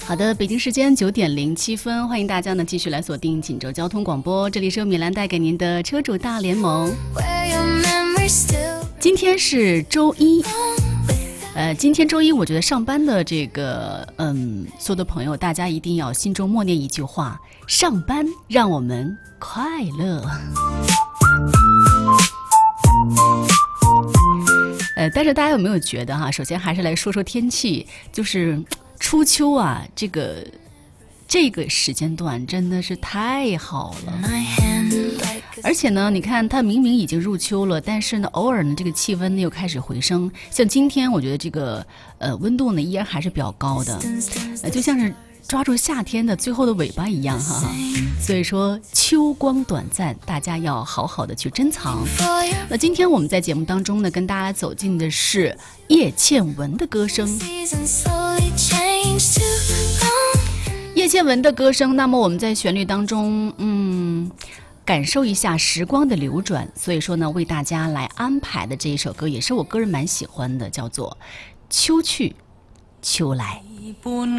好的，北京时间9:07，欢迎大家呢继续来锁定锦州交通广播，这里是由米兰带给您的车主大联盟。今天是周一，今天周一，我觉得上班的这个所有的朋友，大家一定要心中默念一句话：上班让我们快乐。但是大家有没有觉得哈？首先还是来说说天气，就是初秋啊，这个时间段真的是太好了。而且呢，你看它明明已经入秋了，但是呢，偶尔呢这个气温呢又开始回升。像今天，我觉得这个温度呢依然还是比较高的，就像是抓住夏天的最后的尾巴一样哈。所以说秋光短暂，大家要好好的去珍藏。那今天我们在节目当中呢，跟大家走进的是叶倩文的歌声。叶倩文的歌声，那么我们在旋律当中感受一下时光的流转，所以说呢为大家来安排的这一首歌也是我个人蛮喜欢的，叫做秋去秋来。